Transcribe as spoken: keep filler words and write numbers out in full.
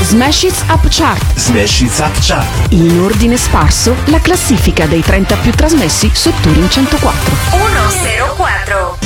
Smash It's Up Chart. Smash It's Up Chart. In ordine sparso, la classifica dei trenta più trasmessi su Touring centoquattro. uno zero quattro.